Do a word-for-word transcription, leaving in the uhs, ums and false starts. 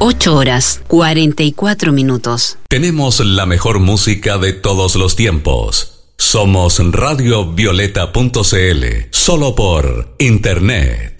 ocho horas, cuarenta y cuatro minutos. Tenemos la mejor música de todos los tiempos. Somos radio violeta punto c l, solo por internet.